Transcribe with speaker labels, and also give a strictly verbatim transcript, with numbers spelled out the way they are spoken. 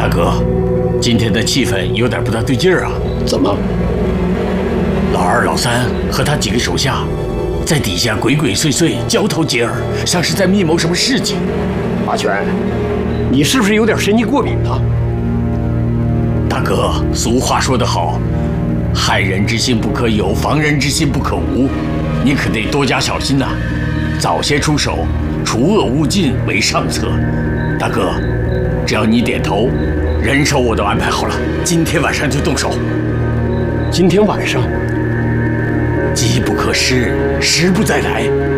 Speaker 1: 大哥，今天的气氛有点不大对劲儿啊！
Speaker 2: 怎么？
Speaker 1: 老二、老三和他几个手下，在底下鬼鬼祟祟、交头接耳，像是在密谋什么事情。
Speaker 2: 阿全，你是不是有点神经过敏呢？
Speaker 1: 大哥，俗话说得好，害人之心不可有，防人之心不可无，你可得多加小心呐、啊，早些出手，除恶务尽为上策。大哥，只要你点头，人手我都安排好了，今天晚上就动手。
Speaker 2: 今天晚上？
Speaker 1: 机不可失，时不再来。